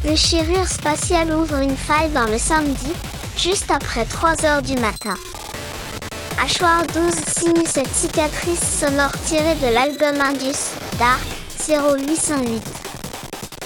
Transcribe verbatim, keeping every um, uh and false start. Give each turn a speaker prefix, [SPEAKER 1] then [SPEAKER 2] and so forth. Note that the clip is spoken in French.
[SPEAKER 1] Le Chirure spatial ouvre une faille dans le samedi, juste après trois heures du matin. Hachoir douze signe cette cicatrice sonore tirée de l'album Indus, d'Art, zéro huit cent huit.